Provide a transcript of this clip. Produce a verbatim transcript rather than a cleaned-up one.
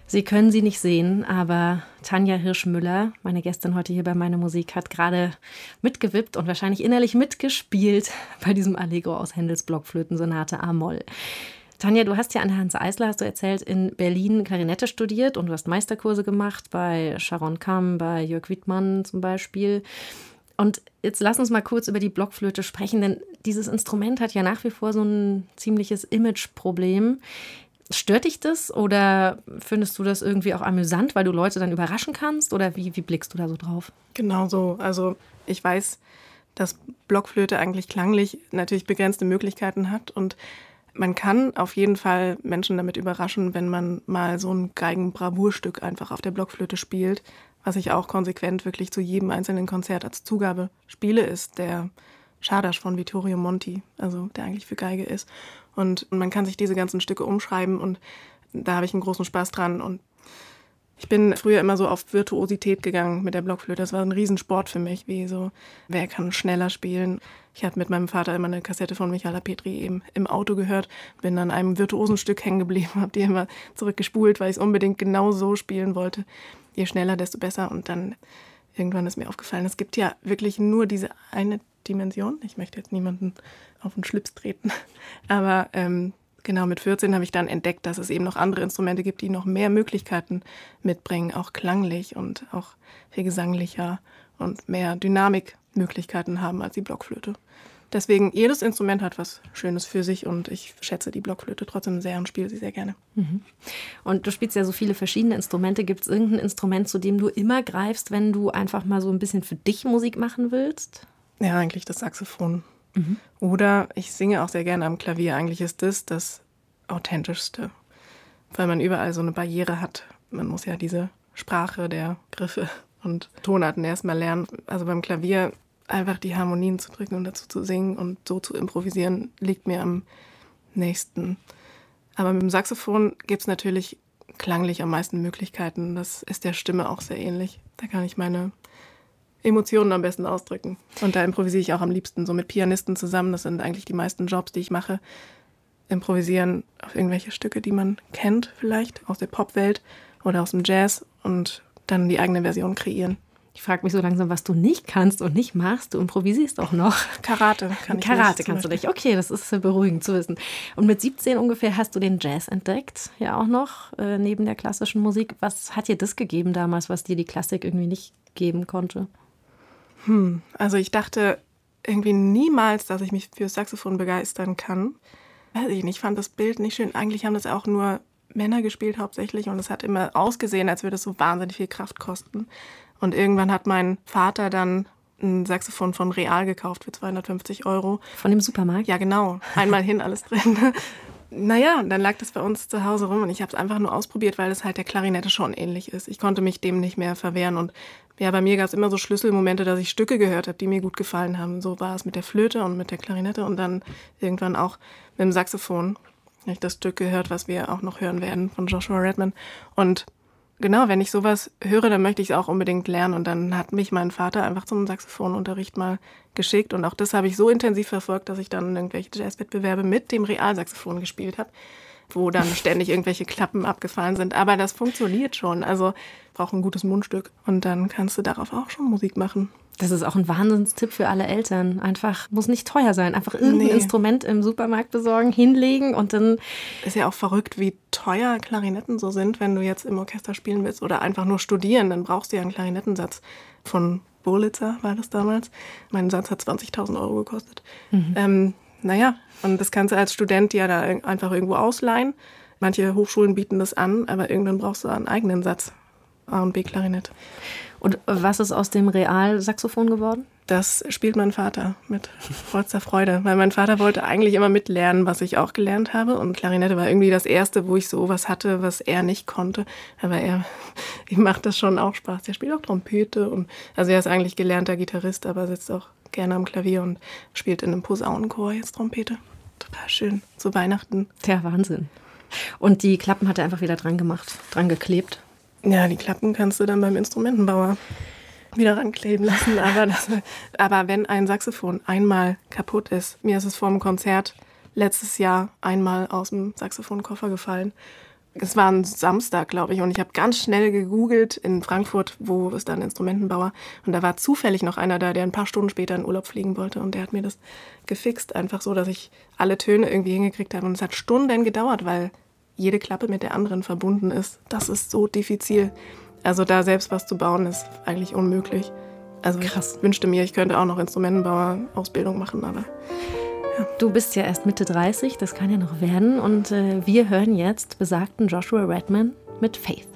Sie können sie nicht sehen, aber Tanja Hirschmüller, meine Gästin heute hier bei Meine Musik, hat gerade mitgewippt und wahrscheinlich innerlich mitgespielt bei diesem Allegro aus Händels Blockflötensonate a-Moll. Tanja, du hast ja an der Hanns Eisler, hast du erzählt, in Berlin Klarinette studiert und du hast Meisterkurse gemacht bei Sharon Kamm, bei Jörg Wiedmann zum Beispiel. Und jetzt lass uns mal kurz über die Blockflöte sprechen, denn dieses Instrument hat ja nach wie vor so ein ziemliches Imageproblem. Stört dich das oder findest du das irgendwie auch amüsant, weil du Leute dann überraschen kannst? Oder wie, wie blickst du da so drauf? Genau so. Also ich weiß, dass Blockflöte eigentlich klanglich natürlich begrenzte Möglichkeiten hat. Und man kann auf jeden Fall Menschen damit überraschen, wenn man mal so ein Geigen-Bravourstück einfach auf der Blockflöte spielt. Was ich auch konsequent wirklich zu jedem einzelnen Konzert als Zugabe spiele, ist der Schadasch von Vittorio Monti, also der eigentlich für Geige ist. Und man kann sich diese ganzen Stücke umschreiben und da habe ich einen großen Spaß dran. Und ich bin früher immer so auf Virtuosität gegangen mit der Blockflöte. Das war ein Riesensport für mich, wie so, wer kann schneller spielen. Ich habe mit meinem Vater immer eine Kassette von Michala Petri eben im Auto gehört, bin an einem virtuosen Stück hängen geblieben, habe die immer zurückgespult, weil ich es unbedingt genau so spielen wollte. Je schneller, desto besser. Und dann irgendwann ist mir aufgefallen, es gibt ja wirklich nur diese eine Dimension. Ich möchte jetzt niemanden auf den Schlips treten. Aber ähm, genau mit vierzehn habe ich dann entdeckt, dass es eben noch andere Instrumente gibt, die noch mehr Möglichkeiten mitbringen, auch klanglich und auch viel gesanglicher und mehr Dynamikmöglichkeiten haben als die Blockflöte. Deswegen, jedes Instrument hat was Schönes für sich und ich schätze die Blockflöte trotzdem sehr und spiele sie sehr gerne. Mhm. Und du spielst ja so viele verschiedene Instrumente. Gibt es irgendein Instrument, zu dem du immer greifst, wenn du einfach mal so ein bisschen für dich Musik machen willst? Ja, eigentlich das Saxophon. Mhm. Oder ich singe auch sehr gerne am Klavier. Eigentlich ist das das Authentischste, weil man überall so eine Barriere hat. Man muss ja diese Sprache der Griffe und Tonarten erstmal lernen. Also beim Klavier einfach die Harmonien zu drücken und dazu zu singen und so zu improvisieren, liegt mir am nächsten. Aber mit dem Saxophon gibt es natürlich klanglich am meisten Möglichkeiten. Das ist der Stimme auch sehr ähnlich. Da kann ich meine Emotionen am besten ausdrücken. Und da improvisiere ich auch am liebsten so mit Pianisten zusammen. Das sind eigentlich die meisten Jobs, die ich mache. Improvisieren auf irgendwelche Stücke, die man kennt vielleicht aus der Popwelt oder aus dem Jazz und dann die eigene Version kreieren. Ich frage mich so langsam, was du nicht kannst und nicht machst. Du improvisierst auch noch. Karate kann ich Karate nicht, kannst du nicht. Okay, das ist beruhigend zu wissen. Und mit siebzehn ungefähr hast du den Jazz entdeckt, ja auch noch, äh, neben der klassischen Musik. Was hat dir das gegeben damals, was dir die Klassik irgendwie nicht geben konnte? Hm, also ich dachte irgendwie niemals, dass ich mich für Saxophon begeistern kann. Weiß ich nicht, ich fand das Bild nicht schön. Eigentlich haben das auch nur Männer gespielt hauptsächlich und es hat immer ausgesehen, als würde es so wahnsinnig viel Kraft kosten. Und irgendwann hat mein Vater dann ein Saxophon von Real gekauft für zweihundertfünfzig Euro. Von dem Supermarkt? Ja, genau. Einmal hin, alles drin. Naja, und dann lag das bei uns zu Hause rum und ich habe es einfach nur ausprobiert, weil es halt der Klarinette schon ähnlich ist. Ich konnte mich dem nicht mehr verwehren und ja, bei mir gab es immer so Schlüsselmomente, dass ich Stücke gehört habe, die mir gut gefallen haben. So war es mit der Flöte und mit der Klarinette und dann irgendwann auch mit dem Saxophon. Ich habe das Stück gehört, was wir auch noch hören werden von Joshua Redman. Und genau, wenn ich sowas höre, dann möchte ich es auch unbedingt lernen. Und dann hat mich mein Vater einfach zum Saxophonunterricht mal geschickt. Und auch das habe ich so intensiv verfolgt, dass ich dann irgendwelche Jazzwettbewerbe mit dem Realsaxophon gespielt habe, wo dann ständig irgendwelche Klappen abgefallen sind. Aber das funktioniert schon. Also braucht ein gutes Mundstück. Und dann kannst du darauf auch schon Musik machen. Das ist auch ein Wahnsinnstipp für alle Eltern. Einfach, muss nicht teuer sein. Einfach irgendein nee. Instrument im Supermarkt besorgen, hinlegen und dann... Ist ja auch verrückt, wie teuer Klarinetten so sind, wenn du jetzt im Orchester spielen willst oder einfach nur studieren. Dann brauchst du ja einen Klarinettensatz. Von Wurlitzer war das damals. Mein Satz hat zwanzigtausend Euro gekostet. Mhm. Ähm, naja, und das kannst du als Student ja da einfach irgendwo ausleihen. Manche Hochschulen bieten das an, aber irgendwann brauchst du einen eigenen Satz. A- und B-Klarinette. Und was ist aus dem Realsaxophon geworden? Das spielt mein Vater mit vollster Freude, weil mein Vater wollte eigentlich immer mitlernen, was ich auch gelernt habe. Und Klarinette war irgendwie das Erste, wo ich so was hatte, was er nicht konnte. Aber er, ihm macht das schon auch Spaß. Der spielt auch Trompete. Und, also er ist eigentlich gelernter Gitarrist, aber sitzt auch gerne am Klavier und spielt in einem Posaunenchor jetzt Trompete. Total schön, zu Weihnachten. Der Wahnsinn. Und die Klappen hat er einfach wieder dran gemacht, dran geklebt. Ja, die Klappen kannst du dann beim Instrumentenbauer wieder rankleben lassen. Aber, das, aber wenn ein Saxophon einmal kaputt ist, mir ist es vor dem Konzert letztes Jahr einmal aus dem Saxophonkoffer gefallen Es war ein Samstag, glaube ich, und ich habe ganz schnell gegoogelt in Frankfurt, wo ist da ein Instrumentenbauer. Und da war zufällig noch einer da, der ein paar Stunden später in Urlaub fliegen wollte. Und der hat mir das gefixt, einfach so, dass ich alle Töne irgendwie hingekriegt habe. Und es hat Stunden gedauert, weil jede Klappe mit der anderen verbunden ist. Das ist so diffizil. Also da selbst was zu bauen, ist eigentlich unmöglich. Also Krass. Ich wünschte mir, ich könnte auch noch Instrumentenbauer-Ausbildung machen, aber... Ja. Du bist ja erst Mitte dreißig, das kann ja noch werden. Und äh, wir hören jetzt besagten Joshua Redman mit Faith.